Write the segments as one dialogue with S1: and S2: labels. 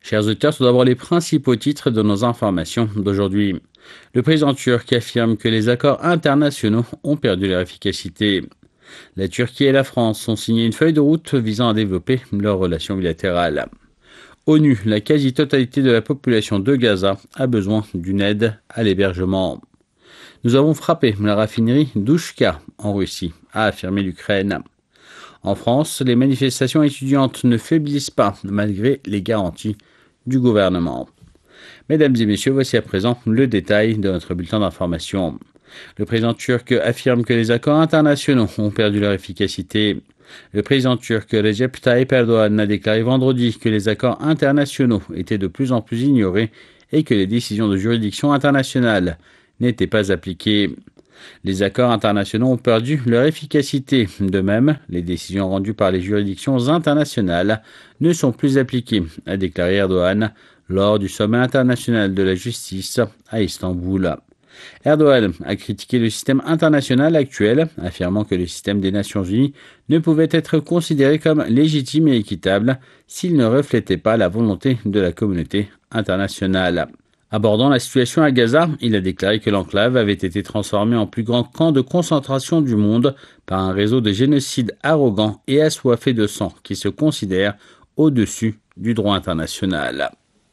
S1: Chers auditeurs, tout d'abord les principaux titres de nos informations d'aujourd'hui. Le président turc affirme que les accords internationaux ont perdu leur efficacité. La Turquie et la France ont signé une feuille de route visant à développer leurs relations bilatérales. ONU, la quasi-totalité de la population de Gaza a besoin d'une aide à l'hébergement. Nous avons frappé la raffinerie d'Ouchka en Russie, a affirmé l'Ukraine. En France, les manifestations étudiantes ne faiblissent pas malgré les garanties du gouvernement. Mesdames et messieurs, voici à présent le détail de notre bulletin d'information. Le président turc affirme que les accords internationaux ont perdu leur efficacité. Le président turc Recep Tayyip Erdoğan a déclaré vendredi que les accords internationaux étaient de plus en plus ignorés et que les décisions de juridiction internationale n'étaient pas appliquées. Les accords internationaux ont perdu leur efficacité. De même, les décisions rendues par les juridictions internationales ne sont plus appliquées, a déclaré Erdoğan lors du sommet international de la justice à Istanbul. Erdoğan a critiqué le système international actuel, affirmant que le système des Nations Unies ne pouvait être considéré comme légitime et équitable s'il ne reflétait pas la volonté de la communauté internationale. Abordant la situation à Gaza, il a déclaré que l'enclave avait été transformée en plus grand camp de concentration du monde par un réseau de génocides arrogants et assoiffés de sang qui se considère au-dessus du droit international.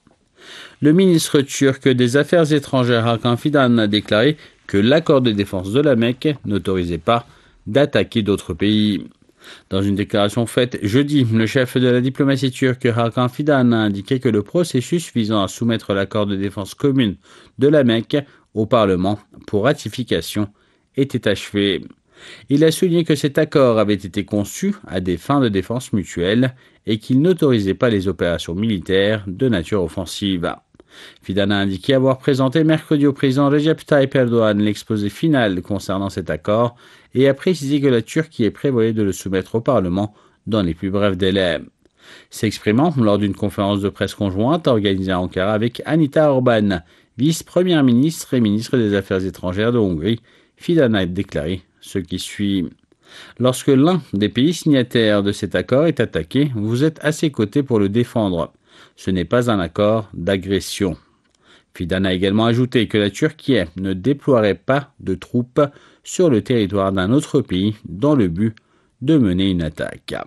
S1: Le ministre turc des Affaires étrangères Hakan Fidan a déclaré que l'accord de défense de la Mecque n'autorisait pas d'attaquer d'autres pays. Dans une déclaration faite jeudi, le chef de la diplomatie turque Hakan Fidan a indiqué que le processus visant à soumettre l'accord de défense commune de la Mecque au Parlement pour ratification était achevé. Il a souligné que cet accord avait été conçu à des fins de défense mutuelle et qu'il n'autorisait pas les opérations militaires de nature offensive. Fidan a indiqué avoir présenté mercredi au président Recep Tayyip Erdoğan l'exposé final concernant cet accord et a précisé que la Turquie prévoyait de le soumettre au Parlement dans les plus brefs délais. S'exprimant lors d'une conférence de presse conjointe organisée à Ankara avec Anita Orban, vice-première ministre et ministre des Affaires étrangères de Hongrie, Fidan a déclaré ce qui suit. Lorsque l'un des pays signataires de cet accord est attaqué, vous êtes à ses côtés pour le défendre. Ce n'est pas un accord d'agression. Fidan a également ajouté que la Turquie ne déploierait pas de troupes sur le territoire d'un autre pays dans le but de mener une attaque.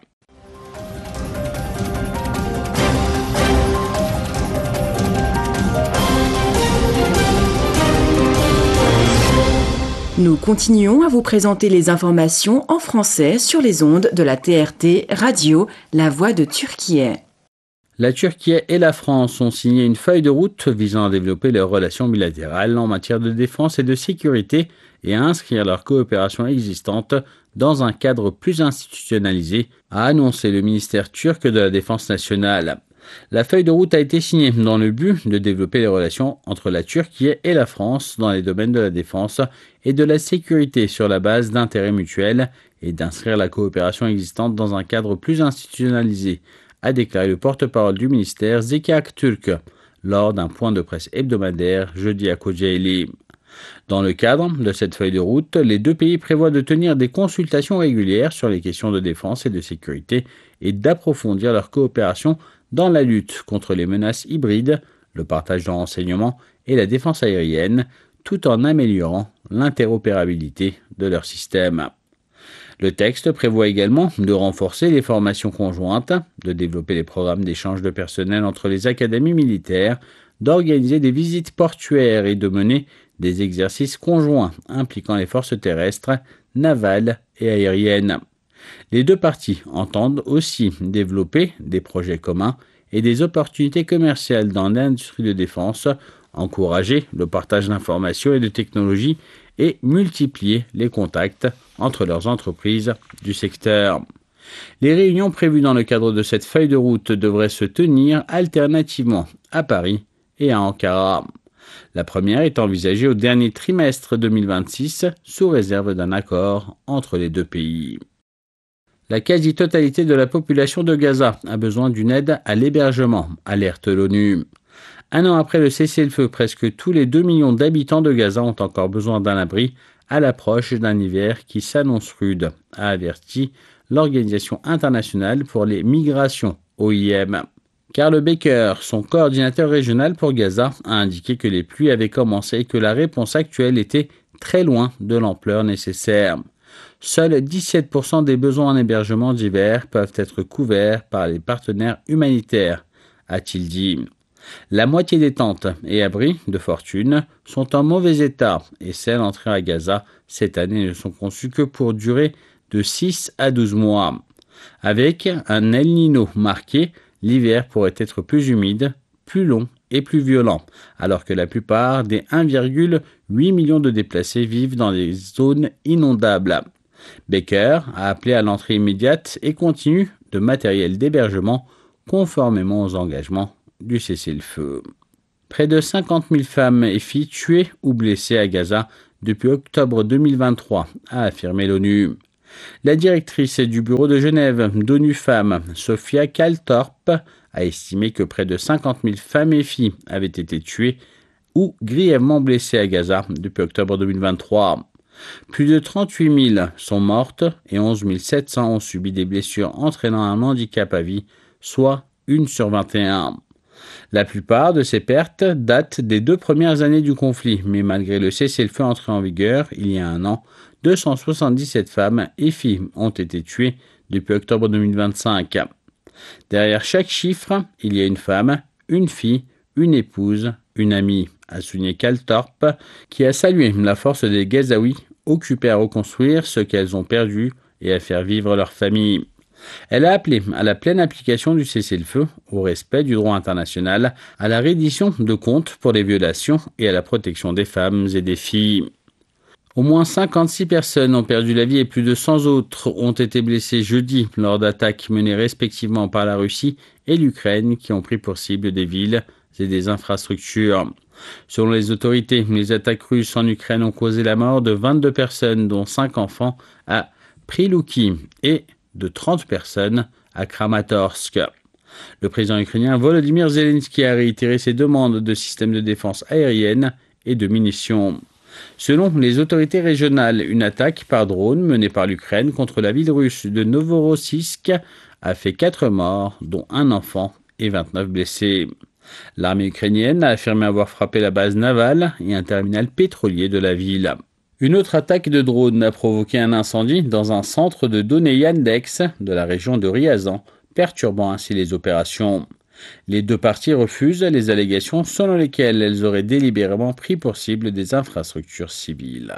S2: Nous continuons à vous présenter les informations en français sur les ondes de la TRT Radio, La Voix de Turquie.
S1: La Turquie et la France ont signé une feuille de route visant à développer leurs relations bilatérales en matière de défense et de sécurité et à inscrire leur coopération existante dans un cadre plus institutionnalisé, a annoncé le ministère turc de la Défense nationale. La feuille de route a été signée dans le but de développer les relations entre la Turquie et la France dans les domaines de la défense et de la sécurité sur la base d'intérêts mutuels et d'inscrire la coopération existante dans un cadre plus institutionnalisé, a déclaré le porte-parole du ministère Zeki Aktürk lors d'un point de presse hebdomadaire jeudi à Kocaeli. Dans le cadre de cette feuille de route, les deux pays prévoient de tenir des consultations régulières sur les questions de défense et de sécurité et d'approfondir leur coopération dans la lutte contre les menaces hybrides, le partage de renseignements et la défense aérienne, tout en améliorant l'interopérabilité de leur système. Le texte prévoit également de renforcer les formations conjointes, de développer les programmes d'échange de personnel entre les académies militaires, d'organiser des visites portuaires et de mener des exercices conjoints impliquant les forces terrestres, navales et aériennes. Les deux parties entendent aussi développer des projets communs et des opportunités commerciales dans l'industrie de défense, encourager le partage d'informations et de technologies et multiplier les contacts entre leurs entreprises du secteur. Les réunions prévues dans le cadre de cette feuille de route devraient se tenir alternativement à Paris et à Ankara. La première est envisagée au dernier trimestre 2026 sous réserve d'un accord entre les deux pays. La quasi-totalité de la population de Gaza a besoin d'une aide à l'hébergement, alerte l'ONU. Un an après le cessez-le-feu, presque tous les 2 millions d'habitants de Gaza ont encore besoin d'un abri à l'approche d'un hiver qui s'annonce rude, a averti l'Organisation internationale pour les migrations, OIM. Karl Baker, son coordinateur régional pour Gaza, a indiqué que les pluies avaient commencé et que la réponse actuelle était très loin de l'ampleur nécessaire. Seuls 17% des besoins en hébergement d'hiver peuvent être couverts par les partenaires humanitaires, a-t-il dit. La moitié des tentes et abris de fortune sont en mauvais état et celles entrées à Gaza cette année ne sont conçues que pour durer de 6 à 12 mois. Avec un El Niño marqué, l'hiver pourrait être plus humide, plus long et plus violent, alors que la plupart des 1,8 million de déplacés vivent dans des zones inondables. Baker a appelé à l'entrée immédiate et continue de matériel d'hébergement conformément aux engagements du cessez-le-feu. Près de 50 000 femmes et filles tuées ou blessées à Gaza depuis octobre 2023, a affirmé l'ONU. La directrice du bureau de Genève d'ONU Femmes, Sophia Kaltorp, a estimé que près de 50 000 femmes et filles avaient été tuées ou grièvement blessées à Gaza depuis octobre 2023. Plus de 38 000 sont mortes et 11 700 ont subi des blessures entraînant un handicap à vie, soit 1 sur 21. La plupart de ces pertes datent des 2 premières années du conflit, mais malgré le cessez-le-feu entré en vigueur il y a un an, 277 femmes et filles ont été tuées depuis octobre 2025. Derrière chaque chiffre, il y a une femme, une fille, une épouse, une amie, a souligné Kaltorp, qui a salué la force des Gazaouis occupés à reconstruire ce qu'elles ont perdu et à faire vivre leur famille. Elle a appelé à la pleine application du cessez-le-feu, au respect du droit international, à la reddition de comptes pour les violations et à la protection des femmes et des filles. Au moins 56 personnes ont perdu la vie et plus de 100 autres ont été blessées jeudi lors d'attaques menées respectivement par la Russie et l'Ukraine qui ont pris pour cible des villes et des infrastructures. Selon les autorités, les attaques russes en Ukraine ont causé la mort de 22 personnes, dont 5 enfants, à Prilouki et de 30 personnes à Kramatorsk. Le président ukrainien Volodymyr Zelensky a réitéré ses demandes de systèmes de défense aérienne et de munitions. Selon les autorités régionales, une attaque par drone menée par l'Ukraine contre la ville russe de Novorossiysk a fait 4 morts, dont un enfant et 29 blessés. L'armée ukrainienne a affirmé avoir frappé la base navale et un terminal pétrolier de la ville. Une autre attaque de drone a provoqué un incendie dans un centre de données Yandex de la région de Ryazan, perturbant ainsi les opérations. Les 2 parties refusent les allégations selon lesquelles elles auraient délibérément pris pour cible des infrastructures civiles.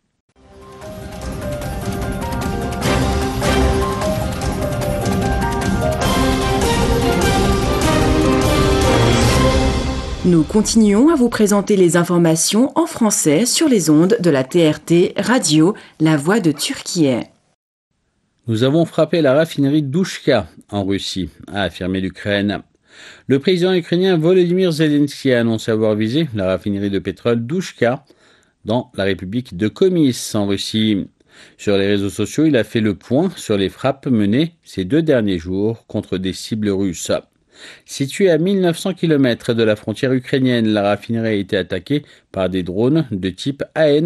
S2: Nous continuons à vous présenter les informations en français sur les ondes de la TRT Radio, la voix de Turquie.
S1: Nous avons frappé la raffinerie d'Ouchka en Russie, a affirmé l'Ukraine. Le président ukrainien Volodymyr Zelensky a annoncé avoir visé la raffinerie de pétrole d'Ouchka dans la République de Komis en Russie. Sur les réseaux sociaux, il a fait le point sur les frappes menées ces 2 derniers jours contre des cibles russes. Située à 1900 km de la frontière ukrainienne, la raffinerie a été attaquée par des drones de type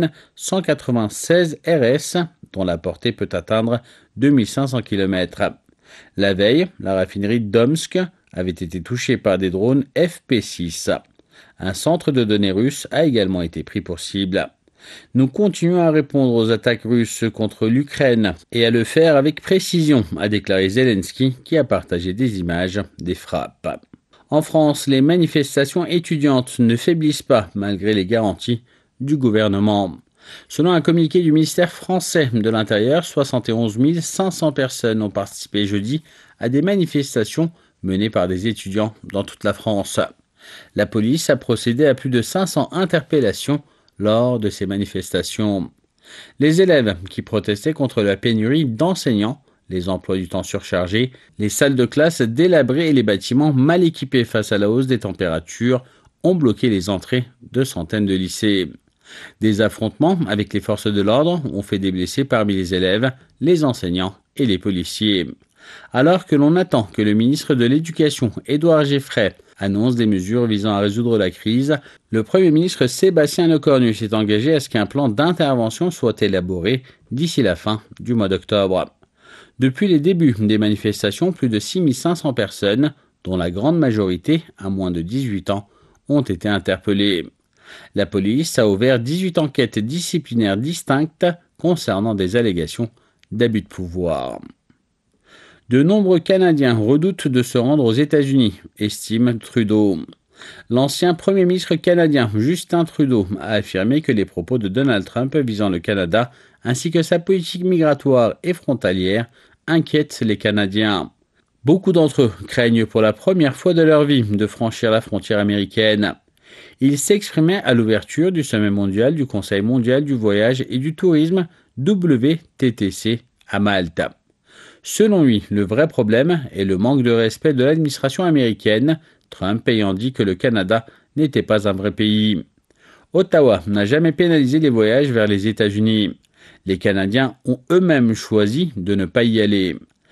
S1: AN-196 RS, dont la portée peut atteindre 2500 km. La veille, la raffinerie d'Omsk avait été touchée par des drones FP6. Un centre de données russe a également été pris pour cible. Nous continuons à répondre aux attaques russes contre l'Ukraine et à le faire avec précision, a déclaré Zelensky, qui a partagé des images des frappes. En France, les manifestations étudiantes ne faiblissent pas malgré les garanties du gouvernement. Selon un communiqué du ministère français de l'Intérieur, 71 500 personnes ont participé jeudi à des manifestations menées par des étudiants dans toute la France. La police a procédé à plus de 500 interpellations lors de ces manifestations. Les élèves qui protestaient contre la pénurie d'enseignants, les emplois du temps surchargés, les salles de classe délabrées et les bâtiments mal équipés face à la hausse des températures ont bloqué les entrées de centaines de lycées. Des affrontements avec les forces de l'ordre ont fait des blessés parmi les élèves, les enseignants et les policiers. Alors que l'on attend que le ministre de l'Éducation, Édouard Geffray, annonce des mesures visant à résoudre la crise, le Premier ministre Sébastien Lecornu s'est engagé à ce qu'un plan d'intervention soit élaboré d'ici la fin du mois d'octobre. Depuis les débuts des manifestations, plus de 6500 personnes, dont la grande majorité, à moins de 18 ans, ont été interpellés. La police a ouvert 18 enquêtes disciplinaires distinctes concernant des allégations d'abus de pouvoir. De nombreux Canadiens redoutent de se rendre aux États-Unis, estime Trudeau. L'ancien Premier ministre canadien Justin Trudeau a affirmé que les propos de Donald Trump visant le Canada ainsi que sa politique migratoire et frontalière inquiètent les Canadiens. Beaucoup d'entre eux craignent pour la première fois de leur vie de franchir la frontière américaine. Il s'exprimait à l'ouverture du sommet mondial du Conseil mondial du voyage et du tourisme WTTC à Malte. Selon lui, le vrai problème est le manque de respect de l'administration américaine, Trump ayant dit que le Canada n'était pas un vrai pays. Ottawa n'a jamais pénalisé les voyages vers les États-Unis. Les Canadiens ont eux-mêmes choisi de ne pas y aller.